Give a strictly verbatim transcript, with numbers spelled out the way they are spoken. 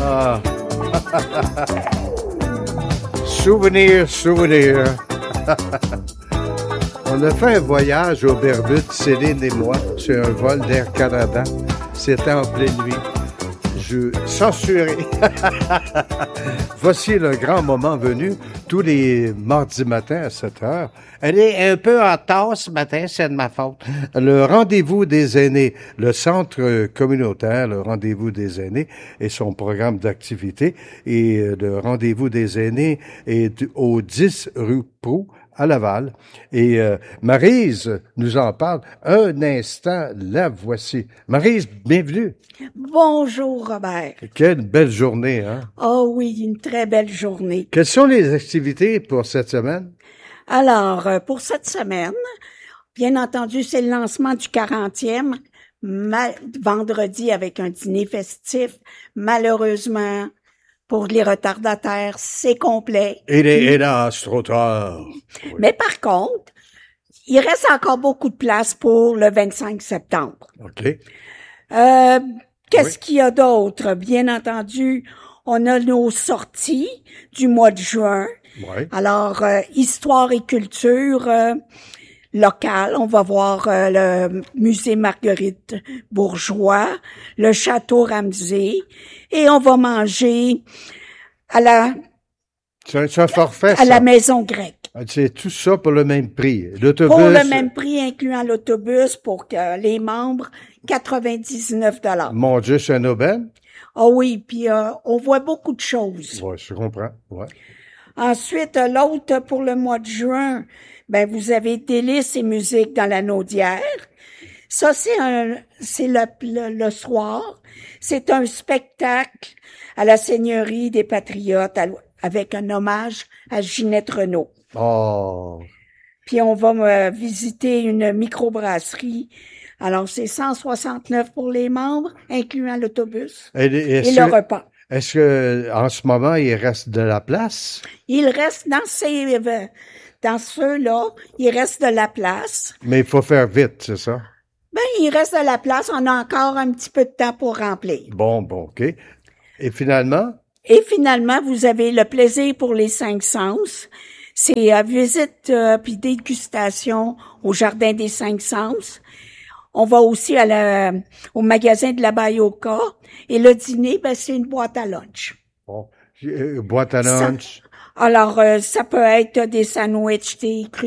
Ah. Souvenir, souvenir. On a fait un voyage aux Bermudes, Céline et moi, sur un vol d'Air Canada. C'était en pleine nuit. Je censuré. Voici le grand moment venu, tous les mardis matins à sept heures. Elle est un peu en retard ce matin, c'est de ma faute. Le rendez-vous des aînés, le centre communautaire, le rendez-vous des aînés et son programme d'activité. Et le rendez-vous des aînés est au dix rue Proulx, à Laval. Et euh, Maryse nous en parle. Un instant, la voici. Maryse, bienvenue. Bonjour, Robert. Quelle belle journée, hein? Oh oui, une très belle journée. Quelles sont les activités pour cette semaine? Alors, pour cette semaine, bien entendu, c'est le lancement du quarantième, ma- vendredi avec un dîner festif. Malheureusement, pour les retardataires, c'est complet. Et les, hélas, trop tard. Oui. Mais par contre, il reste encore beaucoup de place pour le vingt-cinq septembre. OK. Euh, qu'est-ce Oui. qu'il y a d'autre? Bien entendu, on a nos sorties du mois de juin. Oui. Alors, euh, histoire et culture euh, locale. On va voir euh, le musée Marguerite Bourgeois, le château Ramsay, et on va manger à la C'est un, c'est un forfait, à ça. la maison grecque. C'est tout ça pour le même prix. L'autobus. Pour le même prix, incluant l'autobus, pour que les membres, quatre-vingt-dix-neuf dollars. Mon Dieu, c'est un aubaine. Ah oui, puis euh, on voit beaucoup de choses. Oui, je comprends. Ouais. Ensuite, l'autre pour le mois de juin, ben vous avez Délices et musique dans la Naudière. Ça, c'est un, c'est le, le, le soir. C'est un spectacle à la Seigneurie des Patriotes à- avec un hommage à Ginette Renault. Oh. Puis on va euh, visiter une microbrasserie. Alors, c'est cent soixante-neuf pour les membres, incluant l'autobus Et, est-ce et le que- repas. Est-ce que, en ce moment, il reste de la place? Il reste dans ces, euh, dans ceux-là, il reste de la place. Mais il faut faire vite, c'est ça? Ben, il reste de la place. On a encore un petit peu de temps pour remplir. Bon, bon, OK. Et finalement? Et finalement, vous avez le plaisir pour les cinq sens. C'est euh, visite euh, puis dégustation au Jardin des Cinq Sens. On va aussi à la, au magasin de la Bayoka. Et le dîner, ben, c'est une boîte à lunch. Bon. Euh, boîte à Ça- lunch. Alors, euh, ça peut être des sandwichs, des